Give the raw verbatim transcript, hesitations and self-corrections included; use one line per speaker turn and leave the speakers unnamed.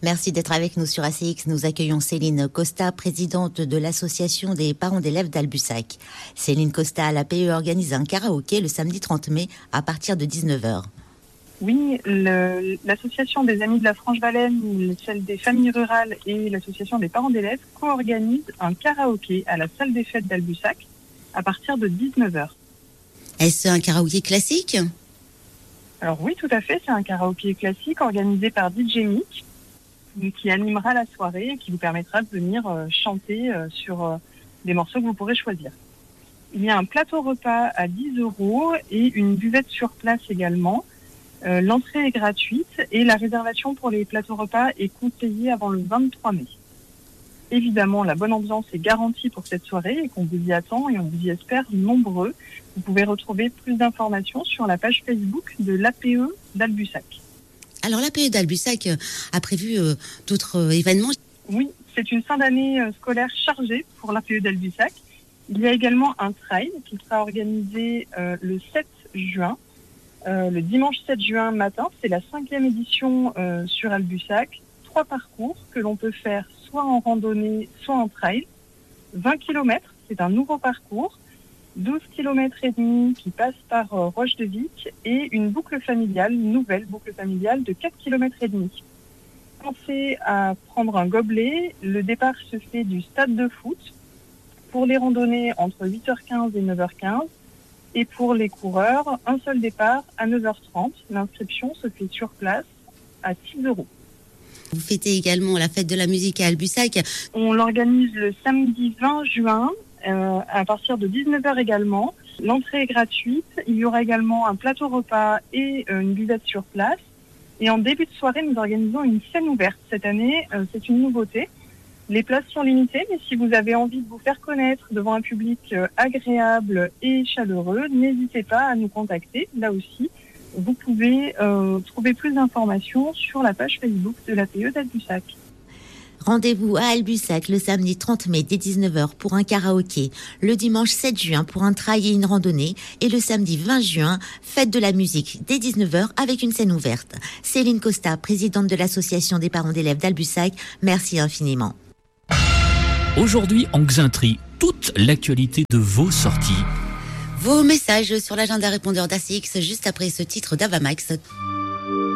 Merci d'être avec nous sur A C X. Nous accueillons Céline Costa, présidente de l'association des parents d'élèves d'Albusac. Céline Costa, l'A P E organise un karaoké le samedi trente mai à partir de dix-neuf heures.
Oui, le, l'association des Amis de la Franche-Valais, celle des familles rurales et l'association des parents d'élèves co-organisent un karaoké à la salle des fêtes d'Albusac à partir de dix-neuf heures.
Est-ce un karaoké classique ?
Alors oui, tout à fait, c'est un karaoké classique organisé par D J Mick, qui animera la soirée et qui vous permettra de venir euh, chanter euh, sur euh, des morceaux que vous pourrez choisir. Il y a un plateau repas à dix euros et une buvette sur place également. Euh, l'entrée est gratuite et la réservation pour les plateaux repas est conseillée avant le vingt-trois mai. Évidemment, la bonne ambiance est garantie pour cette soirée et qu'on vous y attend et on vous y espère nombreux. Vous pouvez retrouver plus d'informations sur la page Facebook de l'A P E d'Albusac.
Alors l'A P E d'Albusac a prévu euh, d'autres euh, événements.
Oui, c'est une fin d'année euh, scolaire chargée pour l'A P E d'Albusac. Il y a également un trail qui sera organisé euh, le sept juin. Euh, le dimanche sept juin matin, c'est la cinquième édition euh, sur Albusac. Trois parcours que l'on peut faire soit en randonnée, soit en trail. vingt kilomètres, c'est un nouveau parcours. douze kilomètres et demi qui passe par euh, Roche de Vic et une boucle familiale, une nouvelle boucle familiale de quatre kilomètres et demi. Pensez à prendre un gobelet. Le départ se fait du stade de foot. Pour les randonnées, entre huit heures quinze et neuf heures quinze. Et pour les coureurs, un seul départ à neuf heures trente. L'inscription se fait sur place à six euros.
Vous fêtez également la fête de la musique à Albusac.
On l'organise le samedi vingt juin euh, à partir de dix-neuf heures également. L'entrée est gratuite. Il y aura également un plateau repas et euh, une buvette sur place. Et en début de soirée, nous organisons une scène ouverte. Cette année, euh, c'est une nouveauté. Les places sont limitées, mais si vous avez envie de vous faire connaître devant un public euh, agréable et chaleureux, n'hésitez pas à nous contacter. Là aussi, vous pouvez euh, trouver plus d'informations sur la page Facebook de l'A P E d'Albusac.
Rendez-vous à Albusac le samedi trente mai dès dix-neuf heures pour un karaoké, le dimanche sept juin pour un trail et une randonnée et le samedi vingt juin, fête de la musique dès dix-neuf heures avec une scène ouverte. Céline Costa, présidente de l'association des parents d'élèves d'Albusac, merci infiniment.
Aujourd'hui en Xainterie, toute l'actualité de vos sorties.
Vos messages sur l'agenda répondeur d'A C X juste après ce titre d'Avamax.